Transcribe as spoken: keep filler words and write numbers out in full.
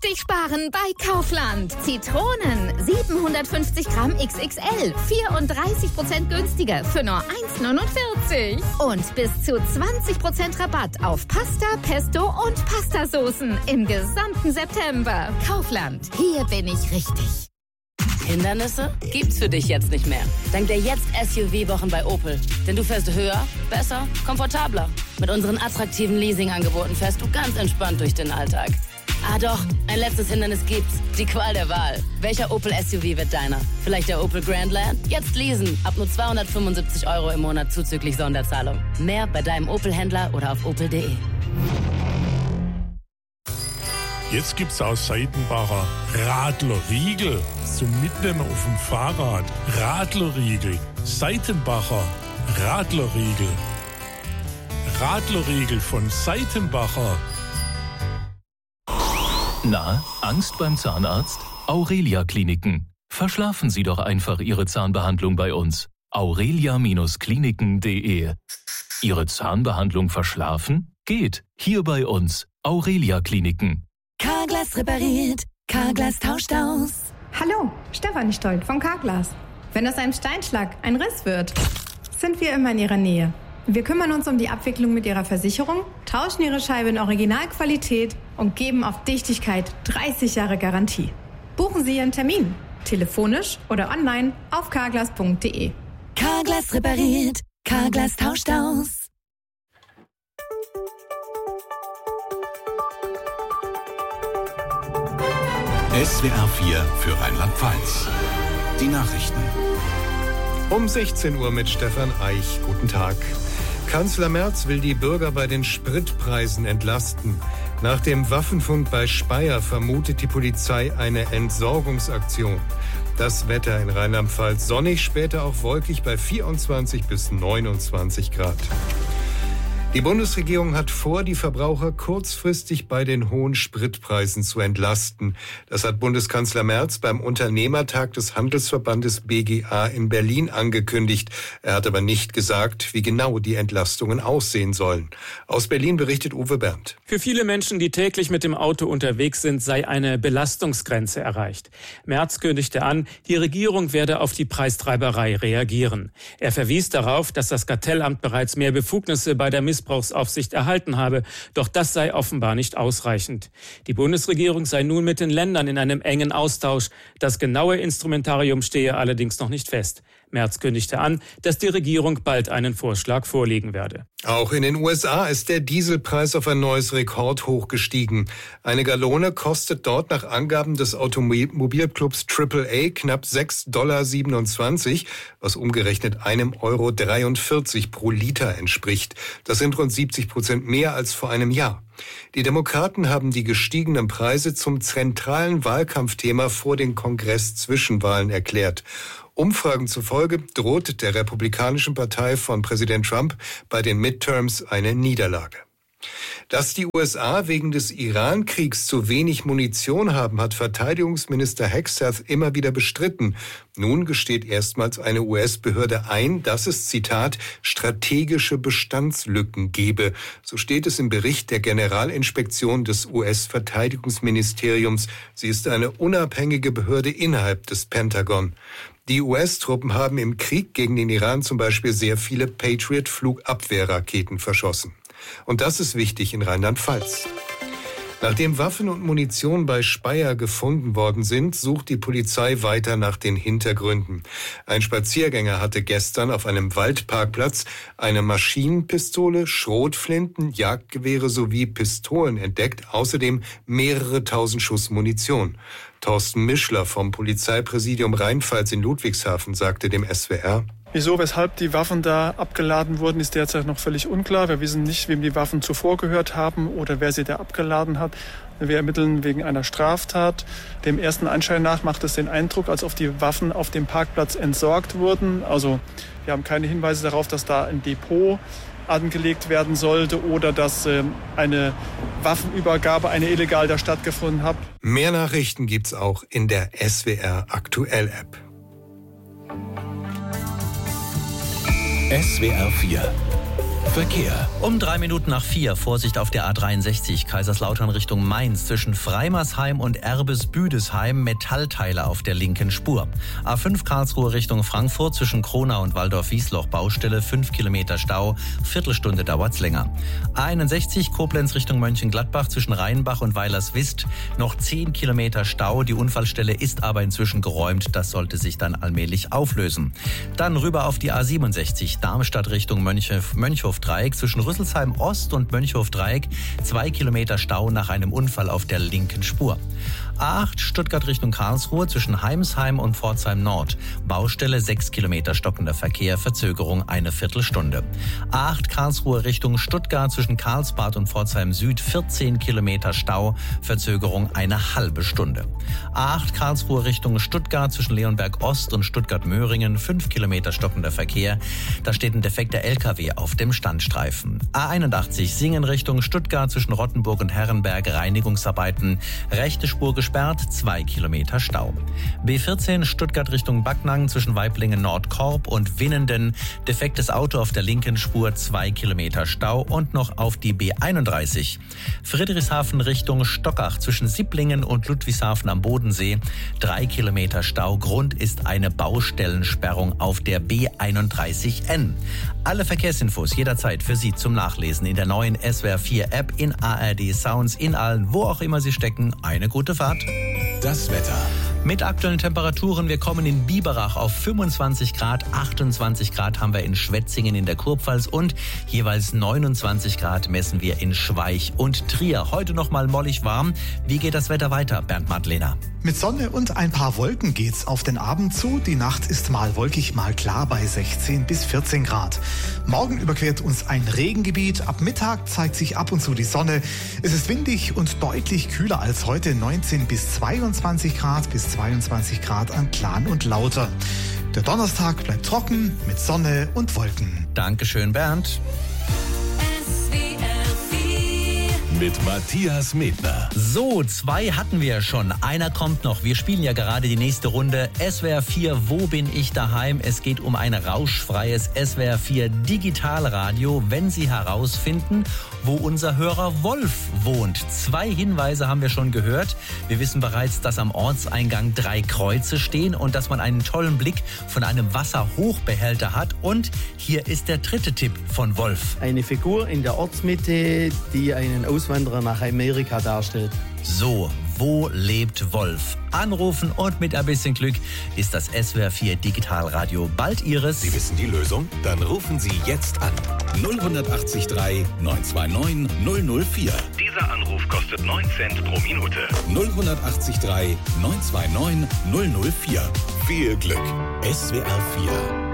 richtig sparen bei Kaufland. Zitronen, siebenhundertfünfzig Gramm X X L, vierunddreißig Prozent günstiger für nur eins neunundvierzig. Und bis zu zwanzig Prozent Rabatt auf Pasta, Pesto und Pastasoßen im gesamten September. Kaufland, hier bin ich richtig. Hindernisse gibt's für dich jetzt nicht mehr. Dank der Jetzt-S U V-Wochen bei Opel. Denn du fährst höher, besser, komfortabler. Mit unseren attraktiven Leasing-Angeboten fährst du ganz entspannt durch den Alltag. Ah doch, ein letztes Hindernis gibt's. Die Qual der Wahl. Welcher Opel S U V wird deiner? Vielleicht der Opel Grandland? Jetzt leasen. Ab nur zweihundertfünfundsiebzig Euro im Monat zuzüglich Sonderzahlung. Mehr bei deinem Opel-Händler oder auf opel punkt de. Jetzt gibt's aus Seitenbacher Radlerriegel zum Mitnehmen auf dem Fahrrad. Radlerriegel, Seitenbacher Radlerriegel. Radlerriegel von Seitenbacher. Na, Angst beim Zahnarzt? Aurelia Kliniken. Verschlafen Sie doch einfach Ihre Zahnbehandlung bei uns. aurelia Kliniken punkt de. Ihre Zahnbehandlung verschlafen? Geht. Hier bei uns. Aurelia Kliniken. Carglass repariert, Carglass tauscht aus. Hallo, Stefanie Stolt von Carglass. Wenn aus einem Steinschlag ein Riss wird, sind wir immer in Ihrer Nähe. Wir kümmern uns um die Abwicklung mit Ihrer Versicherung, tauschen Ihre Scheibe in Originalqualität und geben auf Dichtigkeit dreißig Jahre Garantie. Buchen Sie Ihren Termin, telefonisch oder online auf carglass punkt de. Carglass repariert, Carglass tauscht aus. S W R vier für Rheinland-Pfalz. Die Nachrichten. Um sechzehn Uhr mit Stefan Eich. Guten Tag. Kanzler Merz will die Bürger bei den Spritpreisen entlasten. Nach dem Waffenfund bei Speyer vermutet die Polizei eine Entsorgungsaktion. Das Wetter in Rheinland-Pfalz sonnig, später auch wolkig bei vierundzwanzig bis neunundzwanzig Grad. Die Bundesregierung hat vor, die Verbraucher kurzfristig bei den hohen Spritpreisen zu entlasten. Das hat Bundeskanzler Merz beim Unternehmertag des Handelsverbandes B G A in Berlin angekündigt. Er hat aber nicht gesagt, wie genau die Entlastungen aussehen sollen. Aus Berlin berichtet Uwe Berndt. Für viele Menschen, die täglich mit dem Auto unterwegs sind, sei eine Belastungsgrenze erreicht. Merz kündigte an, die Regierung werde auf die Preistreiberei reagieren. Er verwies darauf, dass das Kartellamt bereits mehr Befugnisse bei der Missbrauchsaufsicht erhalten habe. Doch das sei offenbar nicht ausreichend. Die Bundesregierung sei nun mit den Ländern in einem engen Austausch. Das genaue Instrumentarium stehe allerdings noch nicht fest. Merz kündigte an, dass die Regierung bald einen Vorschlag vorlegen werde. Auch in den U S A ist der Dieselpreis auf ein neues Rekordhoch gestiegen. Eine Gallone kostet dort nach Angaben des Automobilclubs Triple A knapp sechs Komma siebenundzwanzig Dollar, was umgerechnet einem Euro dreiundvierzig pro Liter entspricht. Das sind rund siebzig Prozent mehr als vor einem Jahr. Die Demokraten haben die gestiegenen Preise zum zentralen Wahlkampfthema vor den Kongress-Zwischenwahlen erklärt. Umfragen zufolge droht der Republikanischen Partei von Präsident Trump bei den Midterms eine Niederlage. Dass die U S A wegen des Iran-Kriegs zu wenig Munition haben, hat Verteidigungsminister Hegseth immer wieder bestritten. Nun gesteht erstmals eine U S-Behörde ein, dass es, Zitat, strategische Bestandslücken gebe. So steht es im Bericht der Generalinspektion des U S-Verteidigungsministeriums. Sie ist eine unabhängige Behörde innerhalb des Pentagon. Die U S-Truppen haben im Krieg gegen den Iran zum Beispiel sehr viele Patriot-Flugabwehrraketen verschossen. Und das ist wichtig in Rheinland-Pfalz. Nachdem Waffen und Munition bei Speyer gefunden worden sind, sucht die Polizei weiter nach den Hintergründen. Ein Spaziergänger hatte gestern auf einem Waldparkplatz eine Maschinenpistole, Schrotflinten, Jagdgewehre sowie Pistolen entdeckt, außerdem mehrere tausend Schuss Munition. Thorsten Mischler vom Polizeipräsidium Rheinpfalz in Ludwigshafen sagte dem S W R: Wieso, weshalb die Waffen da abgeladen wurden, ist derzeit noch völlig unklar. Wir wissen nicht, wem die Waffen zuvor gehört haben oder wer sie da abgeladen hat. Wir ermitteln wegen einer Straftat. Dem ersten Anschein nach macht es den Eindruck, als ob die Waffen auf dem Parkplatz entsorgt wurden. Also wir haben keine Hinweise darauf, dass da ein Depot angelegt werden sollte oder dass äh, eine Waffenübergabe, eine illegal da stattgefunden hat. Mehr Nachrichten gibt's auch in der S W R Aktuell App. S W R vier Verkehr. Um drei Minuten nach vier, Vorsicht auf der A dreiundsechzig, Kaiserslautern Richtung Mainz, zwischen Freimersheim und Erbes-Büdesheim, Metallteile auf der linken Spur. A fünf Karlsruhe Richtung Frankfurt, zwischen Kronau und Waldorf-Wiesloch, Baustelle, fünf Kilometer Stau, Viertelstunde dauert's länger. A einundsechzig Koblenz Richtung Mönchengladbach, zwischen Rheinbach und Weilerswist, noch zehn Kilometer Stau, die Unfallstelle ist aber inzwischen geräumt, das sollte sich dann allmählich auflösen. Dann rüber auf die A siebenundsechzig, Darmstadt Richtung Mönchhof, Mönchhof-Dreieck, zwischen Rüsselsheim Ost und Mönchhof-Dreieck, zwei Kilometer Stau nach einem Unfall auf der linken Spur. A acht Stuttgart Richtung Karlsruhe, zwischen Heimsheim und Pforzheim Nord, Baustelle, sechs Kilometer stockender Verkehr, Verzögerung eine Viertelstunde. A acht Karlsruhe Richtung Stuttgart, zwischen Karlsbad und Pforzheim Süd, vierzehn Kilometer Stau, Verzögerung eine halbe Stunde. A acht Karlsruhe Richtung Stuttgart, zwischen Leonberg Ost und Stuttgart-Möhringen, fünf Kilometer stockender Verkehr, da steht ein defekter L K W auf dem Standstreifen. A einundachtzig Singen Richtung Stuttgart, zwischen Rottenburg und Herrenberg, Reinigungsarbeiten, rechte Spur gesperrt, zwei Kilometer Stau. B vierzehn Stuttgart Richtung Backnang, zwischen Waiblingen Nordkorb und Winnenden, defektes Auto auf der linken Spur, zwei Kilometer Stau, und noch auf die B einunddreißig Friedrichshafen Richtung Stockach, zwischen Sipplingen und Ludwigshafen am Bodensee, drei Kilometer Stau. Grund ist eine Baustellensperrung auf der B einunddreißig N. Alle Verkehrsinfos jederzeit für Sie zum Nachlesen in der neuen S W R vier App, in A R D Sounds, in allen, wo auch immer Sie stecken. Eine gute Fahrt. Das Wetter. Mit aktuellen Temperaturen, wir kommen in Biberach auf fünfundzwanzig Grad, achtundzwanzig Grad haben wir in Schwetzingen in der Kurpfalz und jeweils neunundzwanzig Grad messen wir in Schweich und Trier. Heute noch mal mollig warm. Wie geht das Wetter weiter, Bernd Madlener? Mit Sonne und ein paar Wolken geht's auf den Abend zu. Die Nacht ist mal wolkig, mal klar bei sechzehn bis vierzehn Grad. Morgen überquert uns ein Regengebiet. Ab Mittag zeigt sich ab und zu die Sonne. Es ist windig und deutlich kühler als heute, neunzehn bis zweiundzwanzig Grad, bis zweiundzwanzig Grad an Plan und Lauter. Der Donnerstag bleibt trocken mit Sonne und Wolken. Dankeschön, Bernd. Mit Matthias Medner. So, zwei hatten wir ja schon. Einer kommt noch. Wir spielen ja gerade die nächste Runde. S W R vier, wo bin ich daheim? Es geht um ein rauschfreies S W R vier Digitalradio, wenn Sie herausfinden, wo unser Hörer Wolf wohnt. Zwei Hinweise haben wir schon gehört. Wir wissen bereits, dass am Ortseingang drei Kreuze stehen und dass man einen tollen Blick von einem Wasserhochbehälter hat. Und hier ist der dritte Tipp von Wolf. Eine Figur in der Ortsmitte, die einen Auswanderer nach Amerika darstellt. So, wo lebt Wolf? Anrufen und mit ein bisschen Glück ist das S W R vier Digitalradio bald Ihres. Sie wissen die Lösung? Dann rufen Sie jetzt an. null acht drei neun zwei neun null null vier. Dieser Anruf kostet neun Cent pro Minute. null acht drei neun zwei neun null null vier. Viel Glück. S W R vier.